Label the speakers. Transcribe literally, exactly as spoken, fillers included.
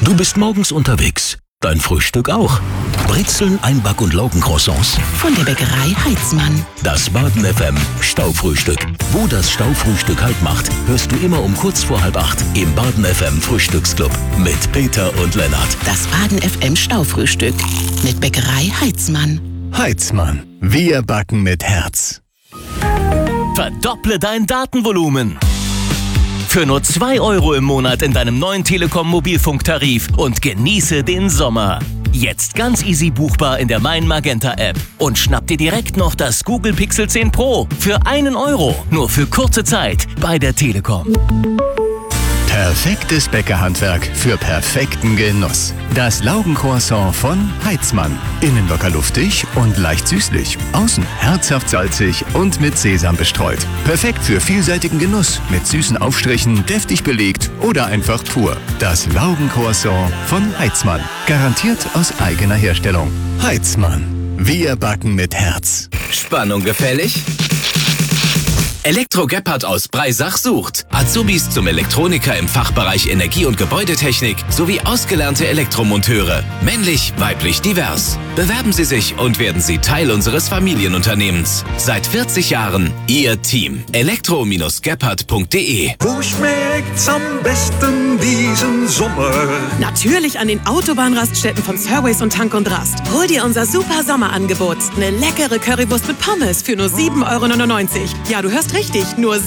Speaker 1: Du bist morgens unterwegs. Dein Frühstück auch. Brezeln, Einback- und Laugencroissants.
Speaker 2: Von der Bäckerei Heitzmann.
Speaker 1: Das Baden F M Staufrühstück. Wo das Staufrühstück Halt macht, hörst du immer um kurz vor halb acht im Baden F M Frühstücksclub mit Peter und Lennart.
Speaker 2: Das Baden F M Staufrühstück mit Bäckerei Heitzmann.
Speaker 3: Heitzmann. Wir backen mit Herz.
Speaker 4: Verdopple dein Datenvolumen. Für nur zwei Euro im Monat in deinem neuen Telekom-Mobilfunktarif und genieße den Sommer. Jetzt ganz easy buchbar in der Mein Magenta App. Und schnapp dir direkt noch das Google Pixel zehn Pro für einen Euro. Nur für kurze Zeit bei der Telekom.
Speaker 3: Perfektes Bäckerhandwerk für perfekten Genuss. Das Laugencroissant von Heitzmann. Innen locker luftig und leicht süßlich. Außen herzhaft salzig und mit Sesam bestreut. Perfekt für vielseitigen Genuss. Mit süßen Aufstrichen, deftig belegt oder einfach pur. Das Laugencroissant von Heitzmann. Garantiert aus eigener Herstellung. Heitzmann. Wir backen mit Herz.
Speaker 5: Spannung gefällig? Elektro Gebhardt aus Breisach sucht Azubis zum Elektroniker im Fachbereich Energie- und Gebäudetechnik sowie ausgelernte Elektromonteure. Männlich, weiblich, divers. Bewerben Sie sich und werden Sie Teil unseres Familienunternehmens. Seit vierzig Jahren Ihr Team. elektro Gebhardt punkt de.
Speaker 6: Wo schmeckt's am besten diesen Sommer?
Speaker 7: Natürlich an den Autobahnraststätten von Surways und Tank und Rast. Hol dir unser super Sommerangebot. Eine leckere Currywurst mit Pommes für nur sieben Euro neunundneunzig. Ja, du hörst richtig, nur